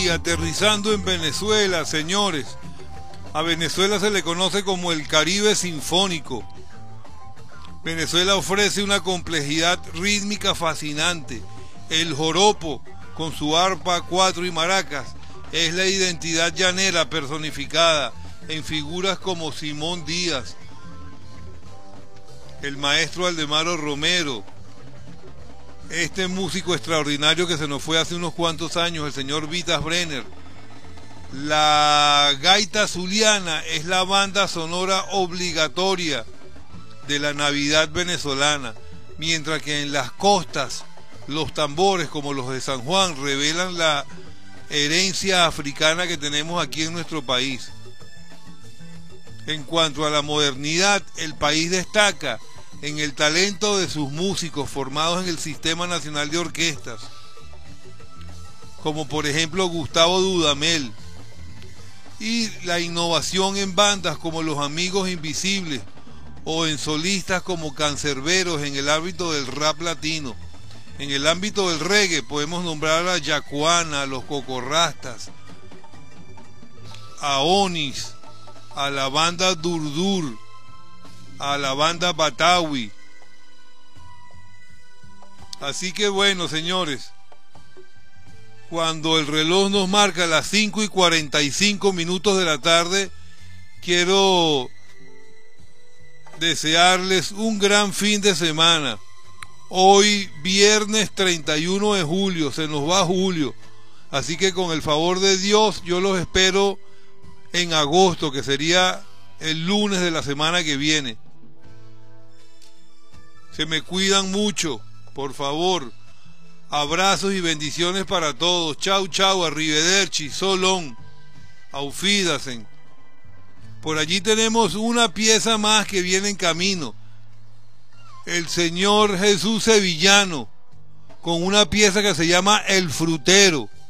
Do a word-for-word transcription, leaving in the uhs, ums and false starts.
Y aterrizando en Venezuela, señores, a Venezuela se le conoce como el Caribe Sinfónico. Venezuela ofrece una complejidad rítmica fascinante. El joropo, con su arpa, cuatro y maracas, es la identidad llanera personificada en figuras como Simón Díaz, el maestro Aldemaro Romero, este músico extraordinario que se nos fue hace unos cuantos años, el señor Vitas Brenner. La gaita zuliana es la banda sonora obligatoria de la Navidad venezolana, mientras que en las costas los tambores como los de San Juan revelan la herencia africana que tenemos aquí en nuestro país. En cuanto a la modernidad, el país destaca en el talento de sus músicos formados en el Sistema Nacional de Orquestas, como por ejemplo Gustavo Dudamel, y la innovación en bandas como Los Amigos Invisibles o en solistas como Cancerberos en el ámbito del rap latino. En el ámbito del reggae podemos nombrar a Yacuana, a los Cocorrastas, a Onis, a la banda Durdur, a la banda Batawi. Así que bueno, señores, cuando el reloj nos marca las cinco y cuarenta y cinco minutos de la tarde, quiero desearles un gran fin de semana. Hoy viernes treinta y uno de julio, se nos va julio, así que con el favor de Dios yo los espero en agosto, que sería el lunes de la semana que viene. Se me cuidan mucho, por favor. Abrazos y bendiciones para todos. Chau, chau, arrivederci, solón, auf Wiedersehen. Por allí tenemos una pieza más que viene en camino. El señor Jesús Sevillano, con una pieza que se llama El Frutero.